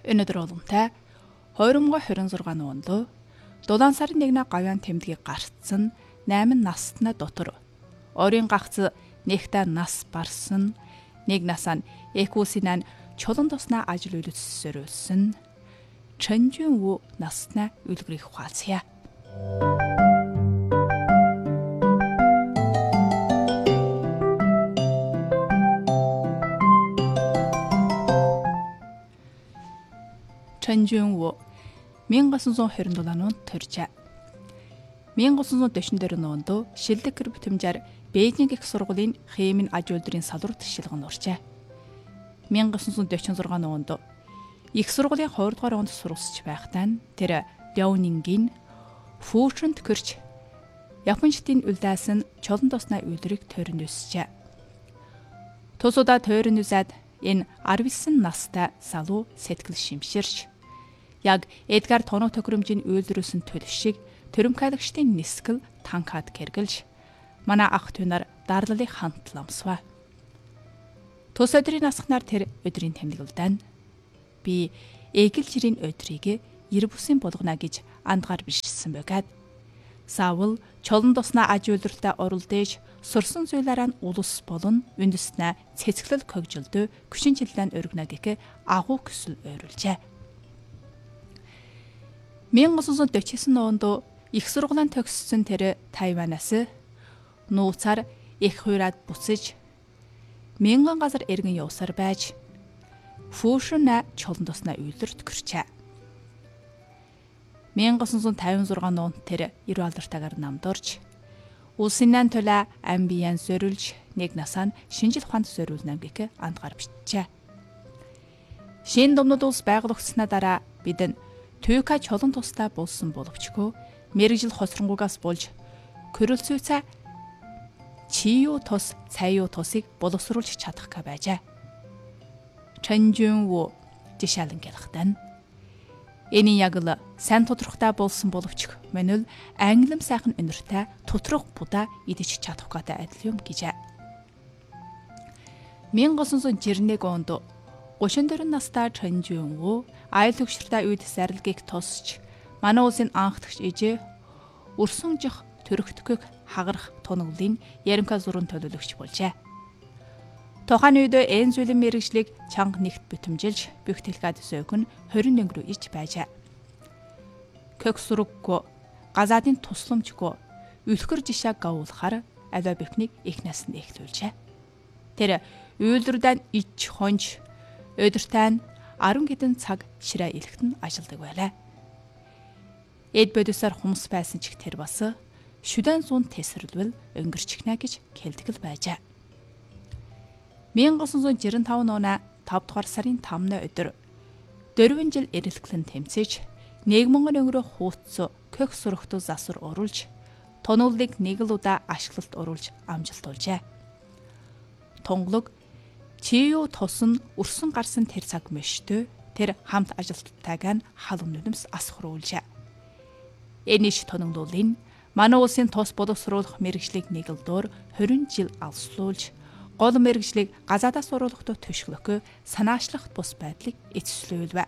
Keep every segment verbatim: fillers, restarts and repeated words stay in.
Өнөөдөр уламтай хоёр thousand twenty-six онд дулаан сарын нэгний гавьяан тэмдгийг гарцсан найман настна дотор орийн гагц нэгтээ нас барсан нэг насаа экусинан чулан туснаа ажил үйлдэлсэрүүлсэн Чэнжүн Ву насна үлгэрийг хуалцъя. Чэнжүн Ву 천구백이십칠 онд төржээ. 천구백사십사 онд шилдэг гэр бүтэмжээр Бээжинг их сургуулийн химийн аж үйлдвэрийн салбарт шилгэн оржээ. 천구백사십육 онд их сургуулийн two дугаар онд сургасч байхдаа тэр Ляонингийн Фүүшэнд кэрч Япончдын үлдээсэн чулан туснаа үйлдвэрийг тойрон өсжээ. Тусуудаа тойрон үзээд энэ nineteen настай салуу сэтгэл шимширч яг Эдгар тоног тохиромжийн үйлдвэрсэн төлөв шиг төрөмкалагчдын нисгэл танкад гэргэлж манай ах дүү нар дарлалыг хантламсваа. Тус өдрийн насхнаар тэр өдрийн тэмдэглэлдэн би эгэл жирийн өдрийг ир бүсийн болгоно гэж андгаар бишсэн байгаад саавал чулан туснаа аж үйлдвэртээ оролдож сурсан зүйлээрээ улус болон үндэснээ цэцгэлэл когжилдөө күшин жилдэн өргөнө гэх агуу көсөл ойруулжээ. 천구백사십칠 онд их сургуулийн төгссөн тэр Тайванаас нууцаар их хуйраад буцаж мянган газар эргэн явсаар байж Фүүшэн чулан туснаа үйлдвэрт гэрчээ. 천구백오십육 онд тэр эрүү алдартайгаар намд орж улсын төлөө амбиян зориулж нэг насаа шинжил ухаанд зориулна гэх андгаар бичжээ. Шинэ думнууд улс байгуулагдсанаа дараа бид Түйка чулан тустай болсон боловчгүй мэрэгжил хосронгугаас болж көрөлцөөцөө чи유 тус цаю тусыг боловсруулж чадах ка байжээ. Чэнжүн Ву жишээлэн гэлхтэн. Энэ яг л сайн тодорхойтой болсон боловч манул англим сайхан өнөртэй тутрах будаа идэж чадах гэдэг адил юм гэжээ. 천구백구십일 онд thirty-four настай Чэнжүн Ву аял төгшөртэй үед зарилгийг тусч манай улсын анхдагч ижээ өрсөн жих төрөгтгөх хагарах тунаглын яримка зурын төлөөлөгч болжээ. Тухайн үед энэ зүйлийн мэрэгжлийг чанга нэгт бүтэмжилж бөхтэлгээд сөөхөн twenty рүү иж байжээ. Кök сурггүй газаадын тусламжгүй үлхэр жишээ гавуулахаар аваа бөхнийг их наснд эхлүүлжээ. Тэр үйлдвэрдэн ич хонж өдөртөө ten хэдэн цаг ширээ илгэхтэн ажилдаг байлаа. Эд бодисоор хумс байсан ч тэр бас шүдэн зүүн тесрэлвэл өнгөрчихнэ гэж хэлдэг байжээ. 천구백구십five оны five дугаар сарын five-ны өдөр four жил эрэлхлэн тэмцэж нэгэн өнгөрөө хууц кök сурахтуу засвар оруулж тонуулыг нэг л удаа ашиглалт оруулж амжилт олжээ. Тунгалаг Чию тус нь өрсөн гарсан тэр цаг мөштөө тэр хамт ажилттайгаа халуун нүдэмс асхруулжээ. Энэш тоногдуулын манай улсын тус боловсруулах мэрэгжлийг нэг л доор twenty жил алслуулж гол мэрэгжлийг газаадаас оруулахдаа төшгөлөхөө санаачлах бус байдлыг эцэслүүлвэ.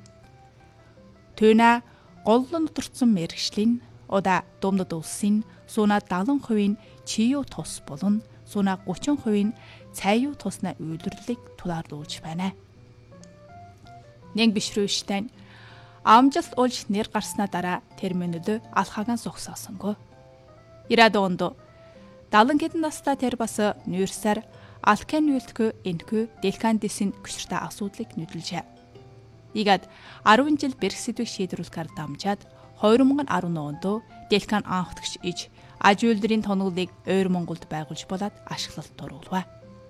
Түүнэ голлон нутарсан мэрэгжлийн удаа думдад улсын сууна seventy percent Чию тус болон сууна thirty percent цаю туснаа үйлдвэрлэлийг тулаарлуулж байна. Нэг бишрүүштэй амжилт олж нэр гарснаа дараа терминэл алхаагаан сухсаасангүй. ninety онд seventy хэдэн настай тэр бас нүүрсээр алкен үйлдэлгүй энэхүү делкандисийн гүшртэй асуудлыг нүдэлжээ. Ийгээд ten жил бэрх сэдвийг шийдвэрлэхээр дамжаад twenty ten онд делкан анхдагч иж аж үйлдвэрийн тоноглыг ойр Монголд байгуулж болоод ашиглалт оруулав.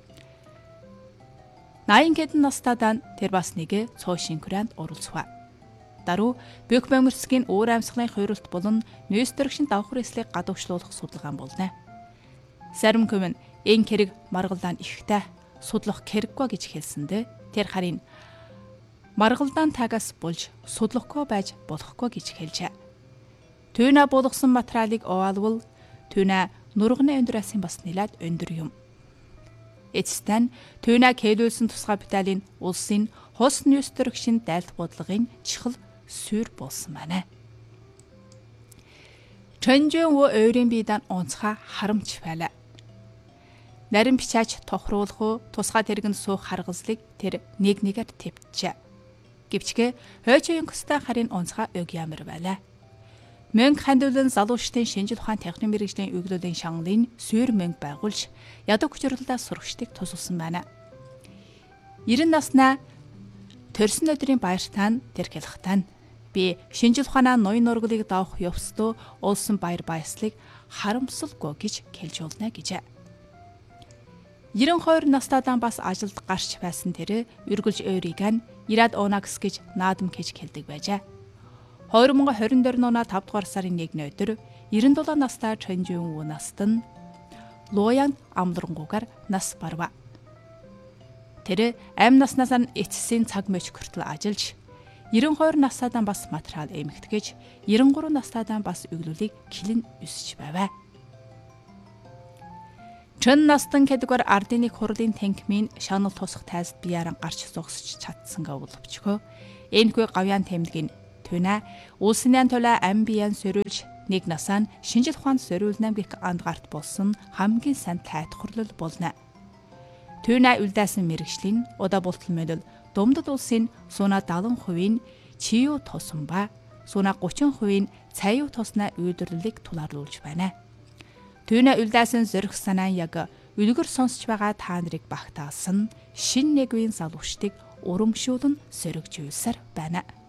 ninety хэдэн настайдаа тэр бас нэг цоо шинкүрэнд оролцов. Даруй Бök Бөмөрсгийн уур амьсгалын хуурилт болон нөөцтөрөгшин давхар эслийг гадуурчлуулах судалгаан болно. Зарим хүмүүс энэ хэрэг маргалдаан ихтэй судлах хэрэггүй гэж хэлсэндээ тэр харин маргалдаан тагаас болж судлахгүй байж болохгүй гэж хэлжээ. Түүнэ болгосон материалыг оваалвал түүнэ нурганы өндрасын бас нэлээд өндөр юм. Эцэстэн түүнэ кэлүүлсэн тусгай Баталийн улсын хос нөөстөрөгшин дайлт бодлогын чихэл сүр болсон байна. Чэнжэн wo ойрын биедан онцгой харамч байлаа. Нарийн бичаач тохируулах тусгай тэргэнд суух харгазлыг тэр нэг нэгээр твчээ. Гэвчгээ хойчийн көстэй харин онцгой өг ямар байлаа. Мөнх хандуулан залуучдын шинжил ухаан техник мэргэжлийн өглөөлийн шангалын сүйр мөнх байгуулж ядаг хүчрэлдээ сурагчдыг тусалсан байна. Ирэн наснаа төрсөн өдрийн баяртаан тэр хэлхтан би шинжил ухаанаа ноён нургалыг давах явцдоо улсын баяр баясгалыг харамсалгүй гэж хэлж болно гэжээ. ninety two настайдан бас ажилд гарч байсан тэр үргэлж өөрийг нь Ирад Онакс гэж наадам гэж хэлдэг байжээ. twenty twenty-two оны five дугаар сарын нэгний өдөр ninety-seven настай Чэнжэн wo наст нь Лоян амдрангуугаар нас барва. Тэр амь наснаас нь эцсийн цаг мөч хүртэл ажиллаж ninety-two настайдан бас материал эмэгтгэж ninety-three настайдан бас өглөлийг килэн өсөж байваа. Чэн настан кэдгээр ардын нэг хурлын танкмын шанал тусах тайлд бияран гарч зогсож чадсангаа боловчхөө энэгүй гавьяан тэмдгийн түнэ улсын төлөө ам биян сөрүүлж нэг насаа шинжил ухаанд сөрүүлнэм гэх андгарт болсон хамгийн сайн тайлхурлал болно. Түнэ үлдээсэн мэрэгжлийн удаа бултал мэдэл Думдад улсын сууна seventy percent-ийн чиүү тосон ба сууна thirty percent-ийн цаюу тосноо үйлдвэрлэлийг тулаарлуулж байна. Түүнэ үлдээсэн зөрөх санаа яг үлгэр сонсч байгаа та нарыг багтаасан шин нэгвийн залуучдыг урамшуулн сөрөгжүүлсээр байна.